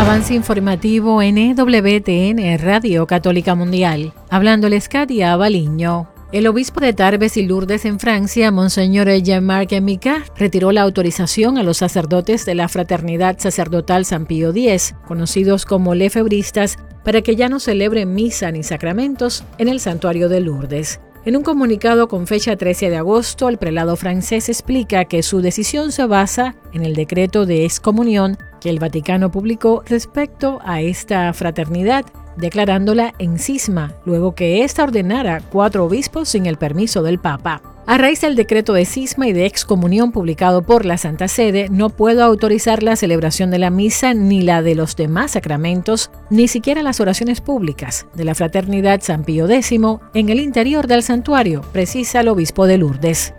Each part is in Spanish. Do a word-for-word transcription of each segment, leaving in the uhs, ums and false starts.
Avance informativo en E W T N Radio Católica Mundial. Hablándoles Katia Baliño. El obispo de Tarbes y Lourdes en Francia, Monseñor Jean-Marc Micard, retiró la autorización a los sacerdotes de la Fraternidad Sacerdotal San Pío X, conocidos como lefebristas, para que ya no celebren misa ni sacramentos en el santuario de Lourdes. En un comunicado con fecha trece de agosto, el prelado francés explica que su decisión se basa en el decreto de excomunión que el Vaticano publicó respecto a esta fraternidad, declarándola en cisma, luego que ésta ordenara cuatro obispos sin el permiso del Papa. A raíz del decreto de cisma y de excomunión publicado por la Santa Sede, no puedo autorizar la celebración de la misa ni la de los demás sacramentos, ni siquiera las oraciones públicas de la Fraternidad San Pío X en el interior del santuario, precisa el obispo de Lourdes.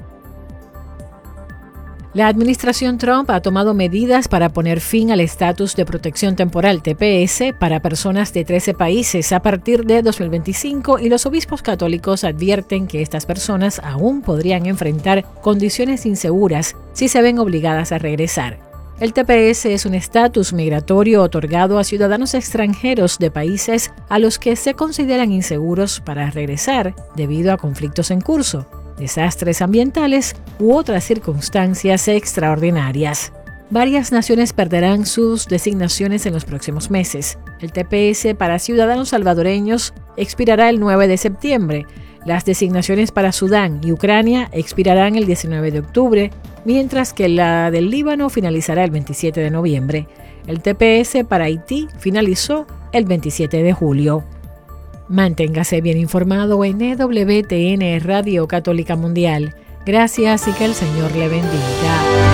La administración Trump ha tomado medidas para poner fin al estatus de protección temporal T P S para personas de trece países a partir de dos mil veinticinco y los obispos católicos advierten que estas personas aún podrían enfrentar condiciones inseguras si se ven obligadas a regresar. El T P S es un estatus migratorio otorgado a ciudadanos extranjeros de países a los que se consideran inseguros para regresar debido a conflictos en curso, desastres ambientales u otras circunstancias extraordinarias. Varias naciones perderán sus designaciones en los próximos meses. El T P S para ciudadanos salvadoreños expirará el nueve de septiembre. Las designaciones para Sudán y Ucrania expirarán el diecinueve de octubre, mientras que la del Líbano finalizará el veintisiete de noviembre. El T P S para Haití finalizó el veintisiete de julio. Manténgase bien informado en E W T N Radio Católica Mundial. Gracias y que el Señor le bendiga.